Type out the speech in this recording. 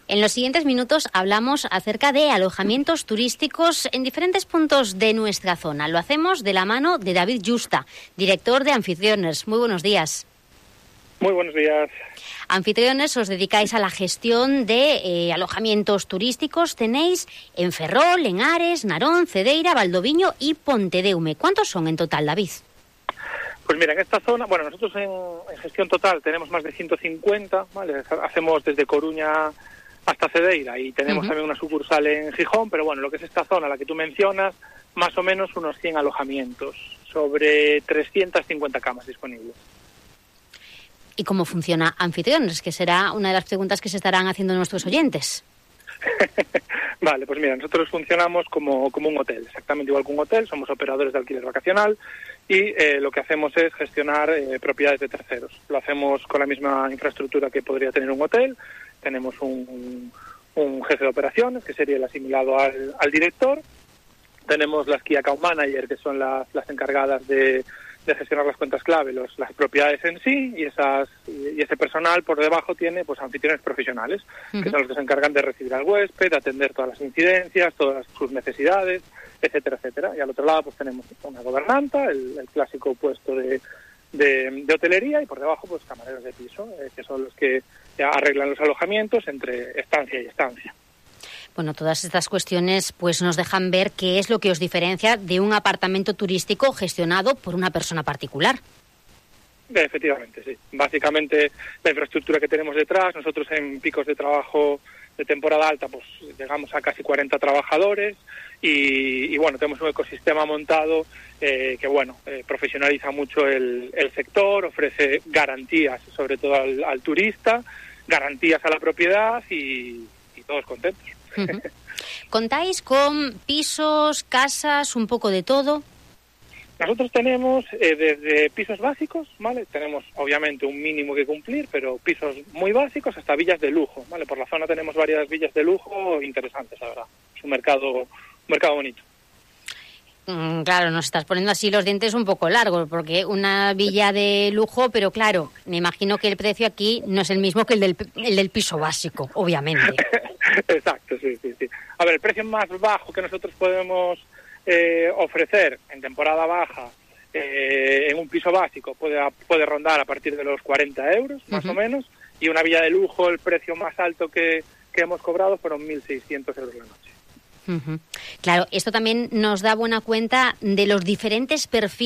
En los siguientes minutos hablamos acerca de alojamientos turísticos en diferentes puntos de nuestra zona. Lo hacemos de la mano de David Justa, director de Anfitrioners. Muy buenos días. Muy buenos días. Anfitrioners, os dedicáis a la gestión de alojamientos turísticos. Tenéis en Ferrol, en Ares, Narón, Cedeira, Valdoviño y Pontedeume. ¿Cuántos son en total, David? Pues mira, en esta zona, bueno, nosotros en gestión total tenemos más de 150, ¿vale? Hacemos desde Coruña hasta Cedeira y tenemos también una sucursal en Gijón, pero bueno, lo que es esta zona, la que tú mencionas, más o menos unos 100 alojamientos, sobre 350 camas disponibles. ¿Y cómo funciona Anfitrioners? Que será una de las preguntas que se estarán haciendo nuestros oyentes. Vale, pues mira, nosotros funcionamos como un hotel, exactamente igual que un hotel, somos operadores de alquiler vacacional y lo que hacemos es gestionar propiedades de terceros. Lo hacemos con la misma infraestructura que podría tener un hotel. Tenemos un jefe de operaciones, que sería el asimilado al director. Tenemos las Key Account Manager, que son las encargadas de gestionar las cuentas clave, las propiedades en sí, y ese personal por debajo tiene pues anfitriones profesionales, que son los que se encargan de recibir al huésped, de atender todas las incidencias, todas sus necesidades, etcétera, etcétera. Y al otro lado pues tenemos una gobernanta, el clásico puesto de hotelería, y por debajo pues camareros de piso, que son los que arreglan los alojamientos entre estancia y estancia. Bueno, todas estas cuestiones pues nos dejan ver qué es lo que os diferencia de un apartamento turístico gestionado por una persona particular. Efectivamente, sí. Básicamente la infraestructura que tenemos detrás, nosotros en picos de trabajo de temporada alta pues llegamos a casi 40 trabajadores y bueno, tenemos un ecosistema montado que profesionaliza mucho el sector, ofrece garantías sobre todo al turista, garantías a la propiedad y todos contentos. ¿Contáis con pisos, casas, un poco de todo? Nosotros tenemos desde pisos básicos, ¿vale? Tenemos obviamente un mínimo que cumplir, pero pisos muy básicos hasta villas de lujo, ¿vale? Por la zona tenemos varias villas de lujo interesantes, la verdad. Es un mercado bonito. Claro, nos estás poniendo así los dientes un poco largos, porque una villa de lujo, pero claro, me imagino que el precio aquí no es el mismo que el del piso básico, obviamente. Exacto, sí. A ver, el precio más bajo que nosotros podemos ofrecer en temporada baja en un piso básico puede rondar a partir de los 40 euros, más o menos, y una villa de lujo, el precio más alto que hemos cobrado fueron 1.600 euros la noche. Claro, esto también nos da buena cuenta de los diferentes perfiles